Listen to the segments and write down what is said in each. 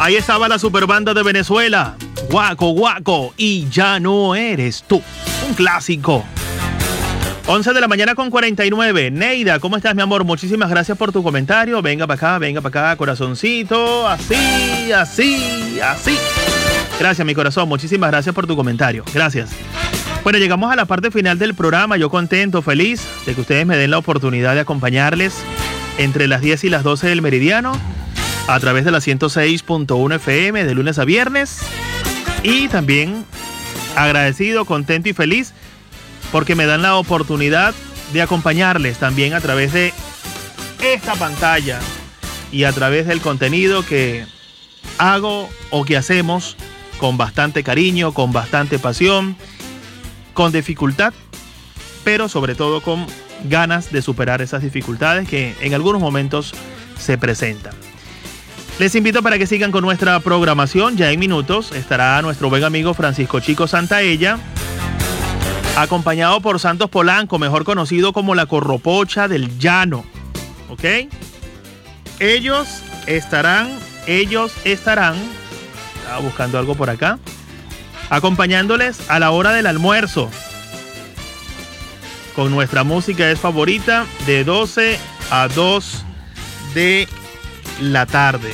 Ahí estaba la superbanda de Venezuela, Guaco Guaco y Ya no eres tú. Un clásico. 11 de la mañana con 49. Neida, ¿cómo estás, mi amor? Muchísimas gracias por tu comentario. Venga para acá, corazoncito. Así, así, así. Gracias, mi corazón. Muchísimas gracias por tu comentario. Gracias. Bueno, llegamos a la parte final del programa. Yo contento, feliz de que ustedes me den la oportunidad de acompañarles entre las 10 y las 12 del meridiano a través de la 106.1 FM de lunes a viernes. Y también agradecido, contento y feliz porque me dan la oportunidad de acompañarles también a través de esta pantalla y a través del contenido que hago o que hacemos con bastante cariño, con bastante pasión, con dificultad, pero sobre todo con ganas de superar esas dificultades que en algunos momentos se presentan. Les invito para que sigan con nuestra programación. Ya en minutos estará nuestro buen amigo Francisco Chico Santaella, acompañado por Santos Polanco, mejor conocido como la Corropocha del Llano. ¿Ok? Ellos estarán, estaba buscando algo por acá, acompañándoles a la hora del almuerzo con nuestra música es favorita de 12 a 2 de la tarde.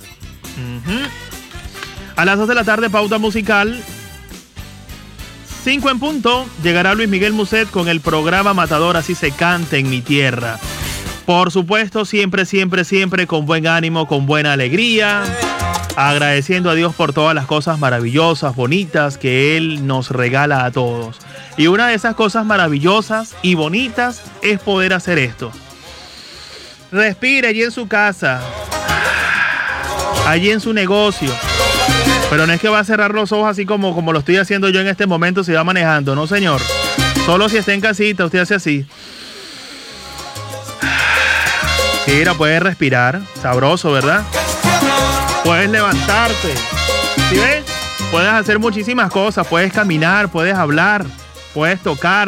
A las 2 de la tarde, pauta musical. 5 en punto, llegará Luis Miguel Muset con el programa Matador, así se canta en mi tierra. Por supuesto, siempre, siempre, siempre con buen ánimo, con buena alegría, agradeciendo a Dios por todas las cosas maravillosas, bonitas que Él nos regala a todos. Y una de esas cosas maravillosas y bonitas es poder hacer esto. Respire allí en su casa, allí en su negocio. Pero no es que va a cerrar los ojos así como lo estoy haciendo yo en este momento si va manejando. No, señor. Solo si está en casita, usted hace así. Mira, puedes respirar. Sabroso, ¿verdad? Puedes levantarte. ¿Sí ves? Puedes hacer muchísimas cosas. Puedes caminar, puedes hablar, puedes tocar.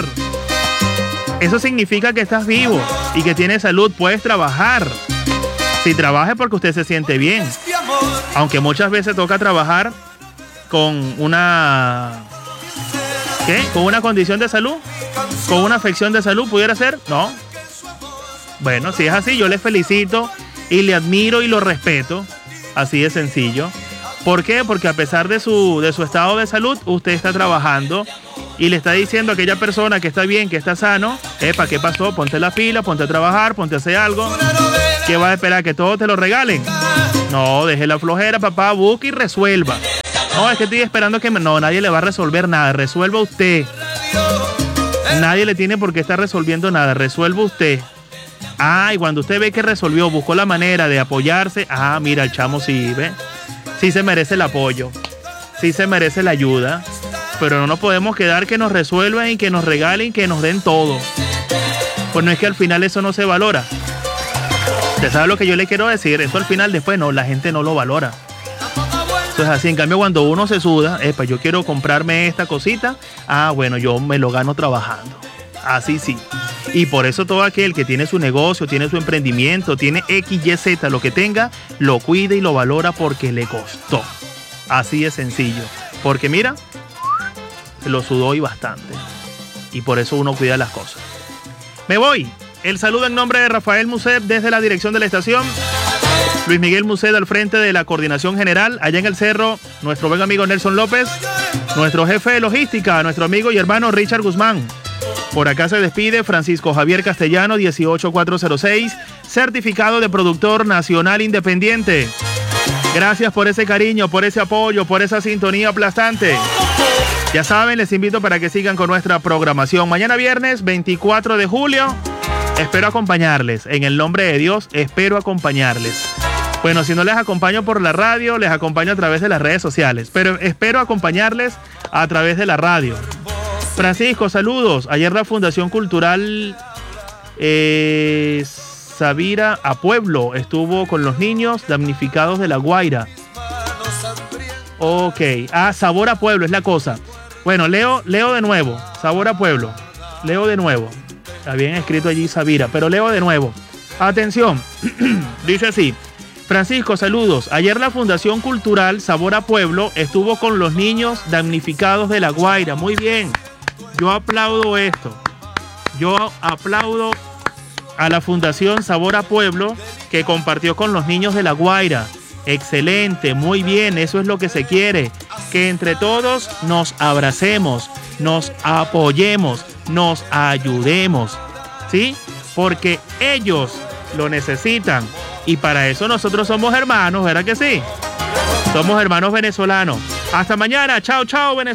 Eso significa que estás vivo y que tienes salud. Puedes trabajar. Si trabaja es porque usted se siente bien. Aunque muchas veces toca trabajar con una... ¿Qué? ¿Con una condición de salud? ¿Con una afección de salud pudiera ser? No. Bueno, si es así, yo le felicito y le admiro y lo respeto. Así de sencillo. ¿Por qué? Porque a pesar de su estado de salud, usted está trabajando y le está diciendo a aquella persona que está bien, que está sano, epa, ¿qué pasó? Ponte la pila, ponte a trabajar, ponte a hacer algo. ¿Qué vas a esperar? ¿Que todos te lo regalen? No, deje la flojera, papá, busque y resuelva. No, es que estoy esperando que... No, nadie le va a resolver nada, resuelva usted. Nadie le tiene por qué estar resolviendo nada, resuelva usted. Ah, y cuando usted ve que resolvió, buscó la manera de apoyarse, ah, mira, el chamo sí, ¿ve? Sí se merece el apoyo, sí se merece la ayuda, pero no nos podemos quedar que nos resuelvan y que nos regalen, que nos den todo. Pues no es que al final eso no se valora. ¿Usted sabe lo que yo le quiero decir? Eso al final después no, la gente no lo valora. Eso es así. En cambio, cuando uno se suda, pues yo quiero comprarme esta cosita, ah, bueno, yo me lo gano trabajando. Así sí. Y por eso todo aquel que tiene su negocio, tiene su emprendimiento, tiene X, Y, Z, lo que tenga, lo cuida y lo valora porque le costó. Así de sencillo. Porque mira, lo sudó y bastante. Y por eso uno cuida las cosas. Me voy. El saludo en nombre de Rafael Muset desde la dirección de la estación. Luis Miguel Muset al frente de la coordinación general. Allá en el cerro, nuestro buen amigo Nelson López. Nuestro jefe de logística, nuestro amigo y hermano Richard Guzmán. Por acá se despide Francisco Javier Castellano, 18406, certificado de productor nacional independiente. Gracias por ese cariño, por ese apoyo, por esa sintonía aplastante. Ya saben, les invito para que sigan con nuestra programación. Mañana viernes, 24 de julio, espero acompañarles. En el nombre de Dios, espero acompañarles. Bueno, si no les acompaño por la radio, les acompaño a través de las redes sociales. Pero espero acompañarles a través de la radio. Francisco, saludos. Ayer la Fundación Cultural Savira a Pueblo estuvo con los niños damnificados de La Guaira. Ok. Ah, Sabor a Pueblo es la cosa. Bueno, leo de nuevo. Sabor a Pueblo. Leo de nuevo. Está bien escrito allí Savira, pero leo de nuevo. Atención. Dice así. Francisco, saludos. Ayer la Fundación Cultural Sabor a Pueblo estuvo con los niños damnificados de La Guaira. Muy bien. Yo aplaudo esto. Yo aplaudo a la Fundación Sabor a Pueblo que compartió con los niños de La Guaira. Excelente, muy bien, eso es lo que se quiere. Que entre todos nos abracemos, nos apoyemos, nos ayudemos, ¿sí? Porque ellos lo necesitan. Y para eso nosotros somos hermanos, ¿verdad que sí? Somos hermanos venezolanos. Hasta mañana. Chao, chao, Venezuela.